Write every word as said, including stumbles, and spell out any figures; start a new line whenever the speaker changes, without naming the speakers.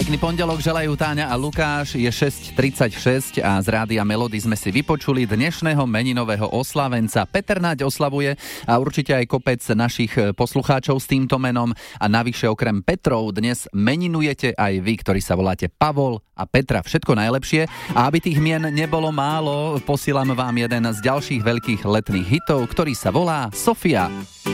Pekný pondelok želajú Táňa a Lukáš, je šesť tridsaťšesť a z Rádia Melody sme si vypočuli dnešného meninového oslavenca. Peter Naď oslavuje a určite aj kopec našich poslucháčov s týmto menom a navyše okrem Petrov dnes meninujete aj vy, ktorí sa voláte Pavol a Petra. Všetko najlepšie a aby tých mien nebolo málo, posielam vám jeden z ďalších veľkých letných hitov, ktorý sa volá Sofia.